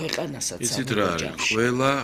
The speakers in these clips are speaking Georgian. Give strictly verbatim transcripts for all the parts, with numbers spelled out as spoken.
ქვეყანასაც იცით რა არის ყველა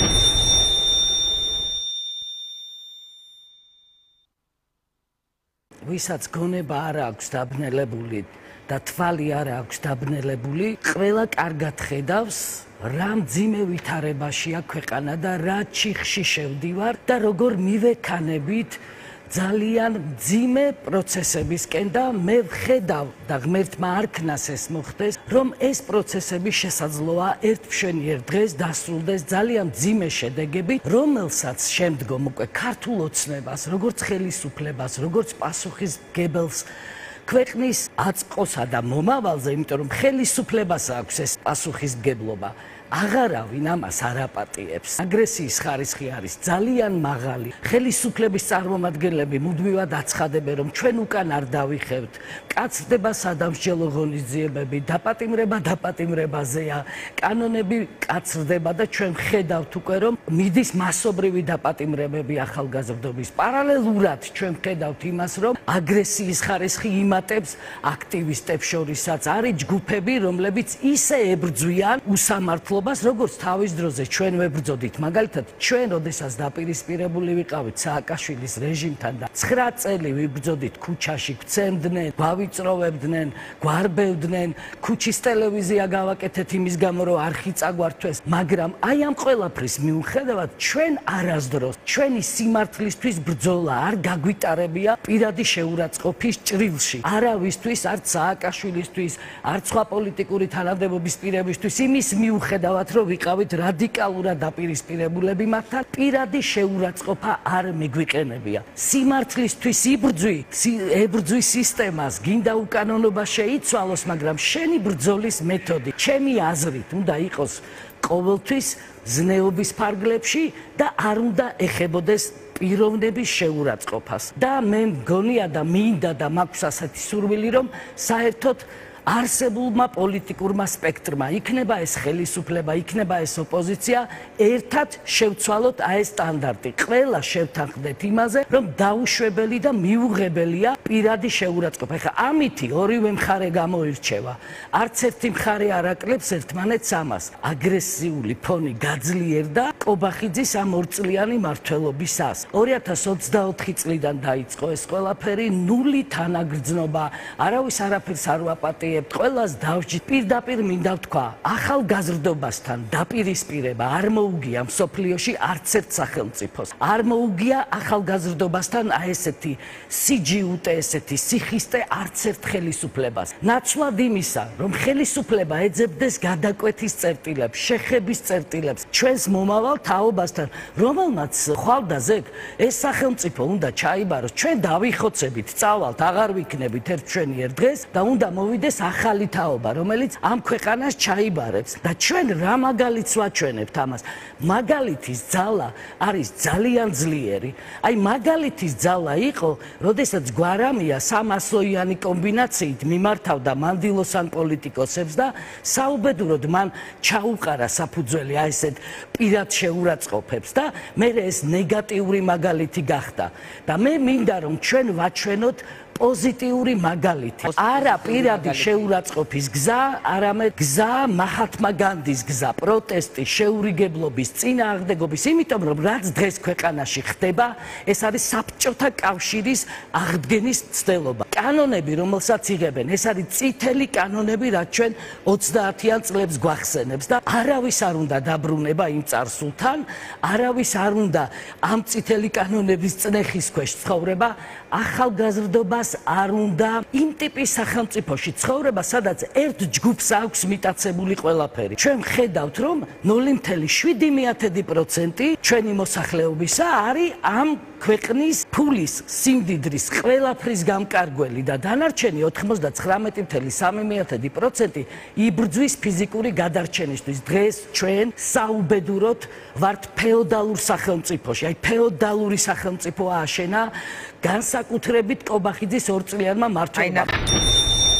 ვისაც გონება არ აქვს დაბნელებული და თვალი არ აქვს დაბნელებული, ყველა კარგად ხედავს რა მძიმე ვითარებაშია ქვეყანა და რა ჩიხში შევდივარ და როგორ მივექანებით ძალიან მძიმე პროცესებისკენ და მე ვხედავ და ღმერთმა არ ქნას ეს მოხდეს, რომ ეს პროცესები შესაძლოა ერთ მშვენიერ დღეს დასრულდეს ძალიან მძიმე შედეგებით, რომელსაც შემდგომ უკვე ქართულ ოცნებას, როგორც ხელისუფლებას, როგორც პასუხისმგებელს ქვეყნის აწყოსა და მომავალზე, იმიტომ რომ ხელისუფლებას აქვს ეს პასუხისმგებლობა. აღარავინ ამას არ აპატიებს. აგრესიის ხარისხი არის ძალიან მაღალი. ხელისუფლების წარმომადგენლები მუდმივად აცხადებენ, რომ ჩვენ უკან არ დავიხევთ. კაცდება სადამსჯელო ღონისძიებები, დაპატიმრება დაპატიმრებაზეა, კანონები კაცრდება და ჩვენ ხედავთ უკვე, რომ მიდის მასობრივი დაპატიმრებები ახალგაზრდობის. პარალელურად ჩვენ ხედავთ იმას, რომ აგრესიის ხარისხი იმატებს აქტივისტებს შორისაც. არის ჯგუფები, რომლებიც ისე ებრძვიან უსამართლობას, როგორც თავის დროზე ჩვენ ვებრძოდით. მაგალითად, ჩვენ როდესაც დაპირისპირებული ვიყავით სააკაშვილის რეჟიმთან და ცხრა წელი ვიბრძოდით ქუჩაში, გვცემდნენ, გვავიწროვებდნენ, გვარბევდნენ, ქუჩის ტელევიზია გავაკეთეთ იმის გამო, რომ არხი წაგვართვეს, მაგრამ აი ამ ყველაფრის მიუხედავად ჩვენ არასდროს ჩვენი სიმართლისთვის ბრძოლა არ გაგვიტარებია პირადი შეურაცხყოფის ჭრილში. არავისთვის, არც სააკაშვილისთვის, არც სხვა პოლიტიკური თანამდებობის პირებისთვის იმის მიუხედავად რომ ვიყავით რადიკალურად დაპირისპირებულები მათთან, პირადი შეურაცხყოფა არ მიგვიყენებია. სიმართლისთვის იბრძვი, ებრძვის სისტემას, გინდა უკანონობა შეიცვალოს, მაგრამ შენი ბრძოლის მეთოდი, ჩემი აზრით, უნდა იყოს ყოველთვის ზნეობის ფარგლებში და არ უნდა ეხებოდეს პიროვნების შეურაცხყოფას. და მე მგონია და მინდა და მაქვს ასეთი სურვილი, რომ საერთოდ არსებულმა პოლიტიკურმა სპექტრმა, იქნება ეს ხელისუფლება, იქნება ეს ოპოზიცია, ერთად შევცვალოთ აი ეს სტანდარტი. ყველა შევთანხმდეთ იმაზე, რომ დაუშვებელი და მიუღებელია პირადი შეურაცხყოფა. ეხლა ამითი ორივე მხარე გამოირჩევა. არც ერთი მხარე არ აკლებს ერთმანეთს ამას. აგრესიული ფონი გაძლიერდა კობახიძის ამ ორწლიანი მმართველობისას. ორი ათას ოცდაოთხი წლიდან დაიწყო ეს ყველაფერი, ნული თანაგრძნობა, არავის არაფერს არ ვაპატიებთ. ყველას დავჯით. პირდაპირ მინდა ვთქვა, ახალგაზრდობასთან დაპირისპირება არ მოუგია მსოფლიოში არც ერთ სახელმწიფოს. არ მოუგია ახალგაზრდობასთან აი ესეთი სიჯიუტე, ესეთი სიხისტე არც ერთ ხელისუფლებას. ნაცვლად იმისა, რომ ხელისუფლება ეძებდეს გადაკვეთის წერტილებს, შეხების წერტილებს ჩვენს მომავალ თაობასთან, რომელმაც ხვალდაზეგ ეს სახელმწიფო უნდა ჩაიბაროს. ჩვენ დავიხოცებით, წავალთ, აღარ ვიქნებით ერთ მშვენიერ დღეს და უნდა მოვიდეს ახალი თაობა, რომელიც ამ ქვეყანას ჩაიბარებს და ჩვენ რა მაგალითს ვაჩვენებთ ამას. მაგალითის ძალა არის ძალიან ძლიერი. აი მაგალითის ძალა იყო, როდესაც გვარამია სამასოიანი კომბინაციით მიმართავდა მანდილოსან პოლიტიკოსებს და საუბედუროდ მან ჩაუყარა საფუძველი აი ესეთ პირად შეურაცხყოფებს და მე ეს ნეგატიური მაგალითი გახდა. და მე მინდა რომ ჩვენ ვაჩვენოთ პოზიტიური მაგალითი. არა პირადი შეურაცხყოფის გზა, არამედ გზა მაჰათმა განდის გზა, პროტესტის, შეურიგებლობის, წინააღმდეგობის, იმიტომ რომ რაც დღეს ქვეყანაში ხდება, ეს არის საბჭოთა კავშირის აღდგენის ცდელობა. კანონები, რომელსაც იღებენ, ეს არის წითელი კანონები, რაც ჩვენ ოცდაათიან წლებს გვახსენებს და არავის არ უნდა დაბრუნება იმ წარსულთან, არავის არ უნდა ამ წითელი კანონების წნეხის ქვეშ ცხოვრება, ახალგაზრდობას არ უნდა იმ ტიპის სახელმწიფოში ცხოვრება, სადაც ერთ ჯგუფს აქვს მიტაცებული ყველაფერი. ჩვენ ხედავთ, რომ ნული მცდე შვიდი პროცენტი ჩვენი მოსახლეობისა არის ამ ქვეყნის ფულის, სიმდიდრის, ყველაფრის გამკარგველი და დანარჩენი ოცდათხმეტი მცდე სამი პროცენტი იბრძვის ფიზიკური გადარჩენისთვის. დღეს ჩვენ საუბედუროდ ვართ ფეოდალურ სახელმწიფოში. აი ფეოდალური სახელმწიფო ააშენა განსაკუთრებით კობახიძის ორწლიანმა მმართველობამ.